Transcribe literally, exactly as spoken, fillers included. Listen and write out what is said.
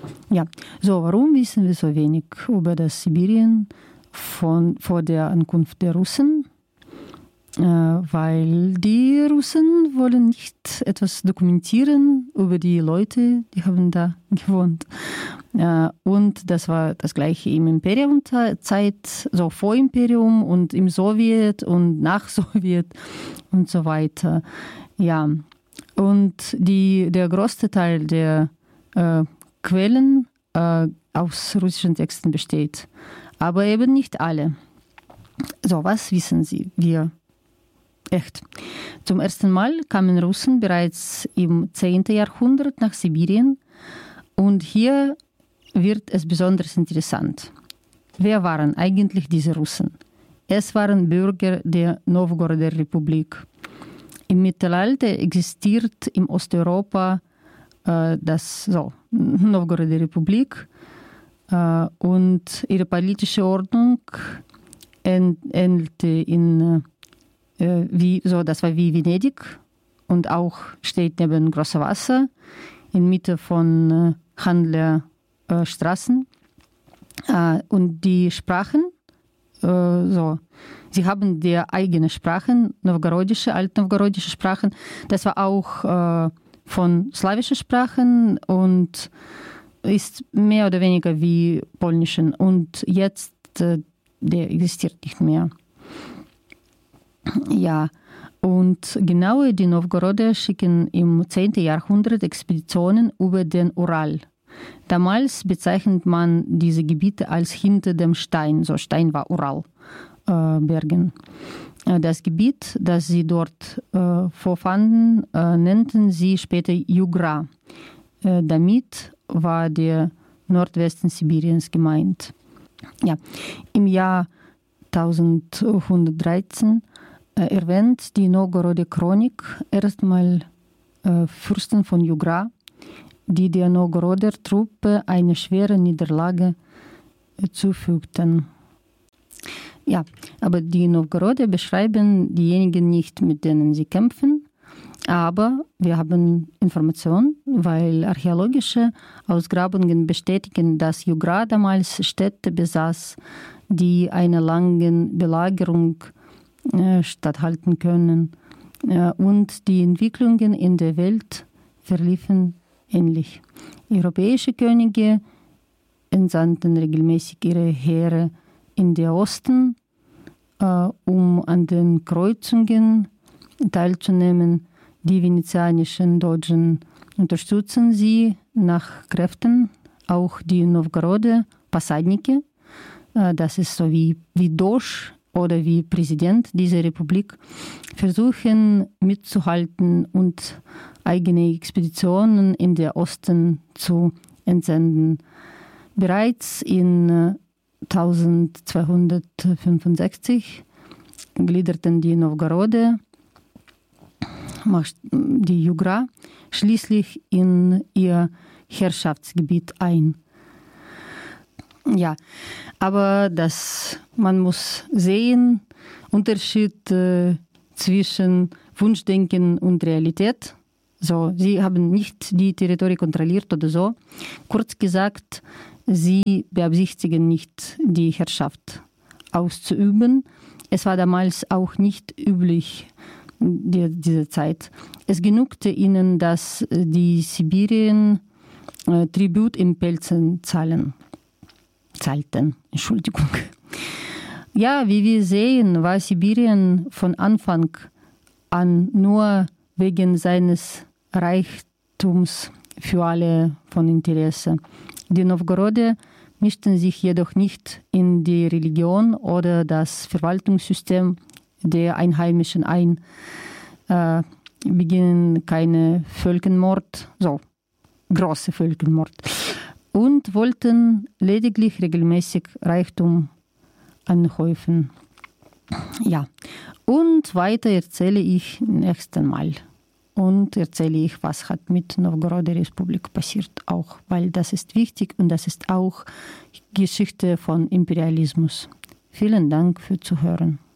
Ja, so, warum wissen wir so wenig über das Sibirien von, vor der Ankunft der Russen? Äh, weil die Russen wollen nicht etwas dokumentieren über die Leute, die haben da gewohnt. Äh, und das war das gleiche im Imperiumzeit, so vor Imperium und im Sowjet und nach Sowjet und so weiter. Ja, und die, der größte Teil der äh, Quellen äh, aus russischen Texten besteht, aber eben nicht alle. So, was wissen Sie, wir? Echt. Zum ersten Mal kamen Russen bereits im zehnten Jahrhundert nach Sibirien und hier wird es besonders interessant. Wer waren eigentlich diese Russen? Es waren Bürger der Novgoroder Republik. Im Mittelalter existiert in Osteuropa äh, das so, Novgoroder Republik äh, und ihre politische Ordnung ähnelte in Wie, so, das war wie Venedig und auch steht neben Großer Wasser in Mitte von äh, Handlerstraßen. Äh, und die Sprachen, äh, so, sie haben die eigene Sprachen, novgorodische, altnovgorodische Sprachen. Das war auch äh, von slawischen Sprachen und ist mehr oder weniger wie polnischen. Und jetzt, äh, der existiert nicht mehr. Ja, und genau die Novgoroder schicken im zehnten Jahrhundert Expeditionen über den Ural. Damals bezeichnet man diese Gebiete als hinter dem Stein, so Stein war Uralbergen. Äh, das Gebiet, das sie dort äh, vorfanden, äh, nannten sie später Jugra. Äh, damit war der Nordwesten Sibiriens gemeint. Ja, im Jahr eintausendeinhundertdreizehn erwähnt die Novgoroder Chronik erstmal äh, Fürsten von Jugra, die der Novgoroder Truppe eine schwere Niederlage äh, zufügten. Ja, aber die Novgoroder beschreiben diejenigen nicht, mit denen sie kämpfen, aber wir haben Informationen, weil archäologische Ausgrabungen bestätigen, dass Jugra damals Städte besaß, die einer langen Belagerung statthalten können. Und die Entwicklungen in der Welt verliefen ähnlich. Europäische Könige entsandten regelmäßig ihre Heere in den Osten, um an den Kreuzungen teilzunehmen. Die venezianischen Dogen unterstützen sie nach Kräften, auch die Novgoroder Passadniki, das ist so wie, wie Doge oder wie Präsident dieser Republik, versuchen mitzuhalten und eigene Expeditionen in den Osten zu entsenden. Bereits in eintausendzweihundertfünfundsechzig gliederten die Novgoroder, die Jugra, schließlich in ihr Herrschaftsgebiet ein. Ja, aber das, man muss sehen, Unterschied äh, zwischen Wunschdenken und Realität. So, sie haben nicht die Territorien kontrolliert oder so. Kurz gesagt, sie beabsichtigen nicht, die Herrschaft auszuüben. Es war damals auch nicht üblich, die, diese Zeit. Es genügte ihnen, dass die Sibirien äh, Tribut in Pelzen zahlen. Zahlten, Entschuldigung. Ja, wie wir sehen, war Sibirien von Anfang an nur wegen seines Reichtums für alle von Interesse. Die Novgoroder mischten sich jedoch nicht in die Religion oder das Verwaltungssystem der Einheimischen ein, äh, beginnen keine Völkermord, so große Völkermord, und wollten lediglich regelmäßig Reichtum anhäufen. Ja, und weiter erzähle ich nächsten Mal. Und erzähle ich, was hat mit Novgoroder Republik passiert auch, weil das ist wichtig und das ist auch Geschichte von Imperialismus. Vielen Dank für Zuhören.